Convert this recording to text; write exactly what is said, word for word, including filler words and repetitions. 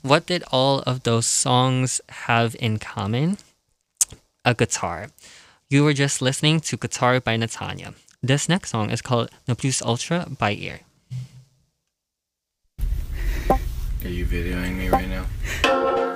What did all of those songs have in common? A guitar. You were just listening to Guitar by Natanya. This next song is called No Plus Ultra by Ear. Are you videoing me right now?